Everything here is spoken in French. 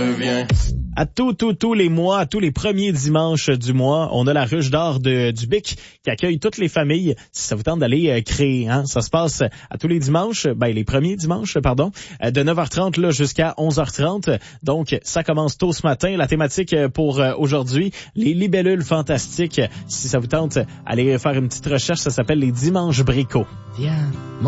viens. À tous les mois, à tous les premiers dimanches du mois, on a la ruche d'or du Bic qui accueille toutes les familles. Si ça vous tente d'aller créer, ça se passe à tous les dimanches, les premiers dimanches, de 9h30 là jusqu'à 11h30. Donc, ça commence tôt ce matin. La thématique pour aujourd'hui, les libellules fantastiques. Si ça vous tente, allez faire une petite recherche. Ça s'appelle les Dimanches Bricots. Viens,